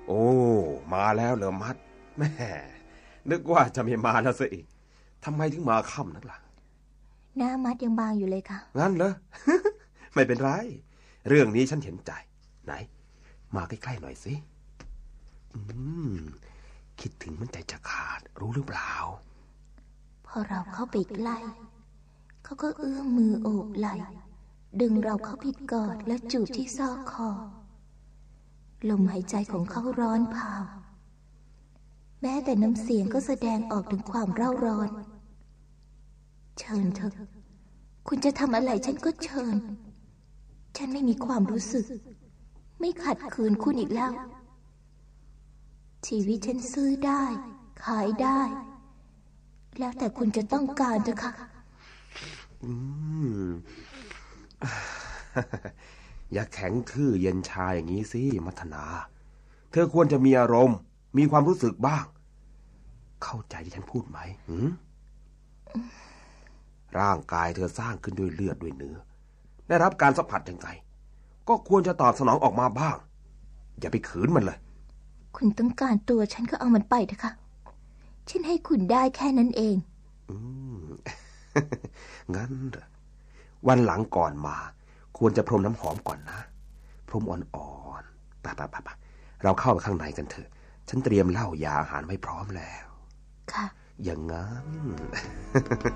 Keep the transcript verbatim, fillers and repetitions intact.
โอ้มาแล้วเหรอมัดแม่นึกว่าจะไม่มาแล้วซะอีกทำไมถึงมาค่ำนักล่ะหน้ามัดยังบางอยู่เลยค่ะงั้นเหรอ ไม่เป็นไรเรื่องนี้ฉันเห็นใจไหนมาใกล้ๆหน่อยสิอืมคิดถึงมันใจจะขาดรู้หรือเปล่าพอเราเข้าไปใกล้เขาก็เอื้อมมือโอบไหล่ดึงเราเข้าไปกอดและจูบที่ซอกคอลมหายใจของเขาร้อนเผาแม้แต่น้ำเสียงก็แสดงออกถึงความเร่าร้อนเชิญเถอะคุณจะทำอะไรฉันก็เชิญฉันไม่มีความรู้สึกไม่ขัดขืนคุณอีกแล้วชีวิตฉันซื้อได้ขายได้แล้วแต่คุณจะต้องการเถอะค่ะอืม อย่าแข็งทื่อเย็นชาอย่างนี้สิมัทนาเธอควรจะมีอารมณ์มีความรู้สึกบ้างเข้าใจที่ฉันพูดไหมหืมร่างกายเธอสร้างขึ้นด้วยเลือดด้วยเนื้อได้รับการสัมผัสยังไงก็ควรจะตอบสนองออกมาบ้างอย่าไปขืนมันเลยคุณต้องการตัวฉันก็เอามันไปเถอะค่ะฉันให้คุณได้แค่นั้นเองอืม งั้นเหรอวันหลังก่อนมาควรจะพรมน้ำหอมก่อนนะพรมอ่อนๆไปๆๆเราเข้าไปข้างในกันเถอะฉันเตรียมเหล้ายาอาหารไว้พร้อมแล้วค่ะอย่างงั้น